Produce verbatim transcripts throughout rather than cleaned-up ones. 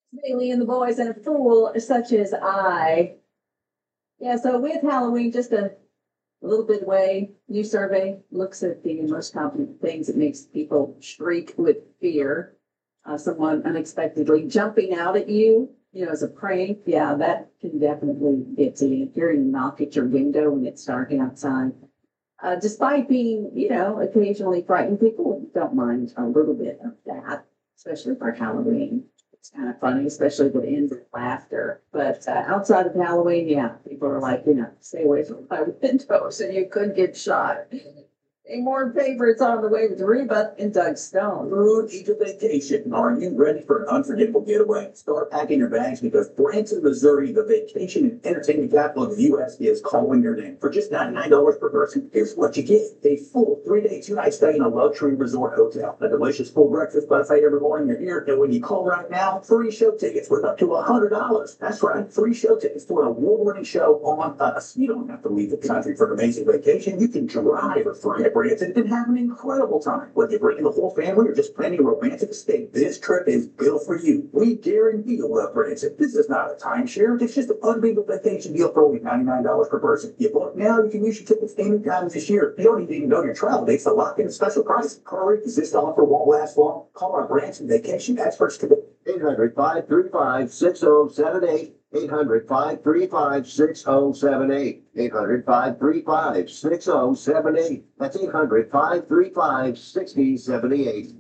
Mainly in the boys and a fool such as I. Yeah, so with Halloween, just a little bit away, new survey looks at the most common things that makes people shriek with fear. Uh, someone unexpectedly jumping out at you, you know, as a prank. Yeah, that can definitely get to you. Hearing a knock at your window when it's dark outside. Uh, despite being, you know, occasionally frightened, people don't mind a little bit of that, especially for Halloween. It's kind of funny, especially if it ends with laughter. But uh, outside of Halloween, yeah, people are like, you know, stay away from my window so you could get shot. Any more favorites on the way with Reba and Doug Stone. Food, eat a vacation. Are you ready for an unforgettable getaway? Start packing your bags because Branson, Missouri, the vacation and entertainment capital of the U S, is calling your name. For just ninety-nine dollars per person, here's what you get. A full three-day, two-night stay in a luxury resort hotel. A delicious full breakfast buffet every morning you're here. And when you call right now, free show tickets worth up to one hundred dollars. That's right, free show tickets to an award-winning show on us. You don't have to leave the country for an amazing vacation. You can drive for free at Branson and have an incredible time. Whether you're bringing the whole family or just planning a romantic escape, this trip is built for you. We guarantee you'll love Branson. This is not a timeshare. It's just an unbeatable vacation deal for only ninety-nine dollars per person. You book now, you can use your tickets anytime this year. You don't even know your travel dates to lock in a special price. Hurry, because this offer won't last long. Call our Branson vacation experts today. eight hundred, five three five, six oh seven eight. eight hundred, five three five, six oh seven eight. eight hundred, five three five, six oh seven eight. That's eight hundred, five three five, six oh seven eight.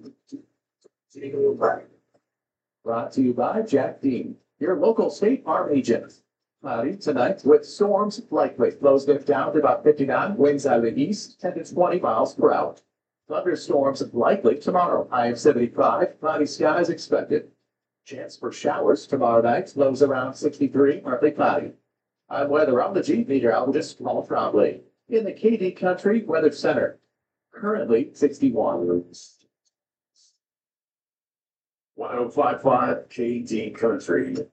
Brought to you by Jack Dean, your local State Farm agent. Cloudy tonight with storms likely. Lows dip down to about fifty-nine. Winds out of the east, ten to twenty miles per hour. Thunderstorms likely tomorrow. High of seventy-five. Cloudy skies expected. Chance for showers tomorrow night. Lows around sixty-three. Partly cloudy. I'm weather on the G meteorologist Paul Trombley. In the K D Country Weather Center. Currently sixty-one. one oh five point five K D Country.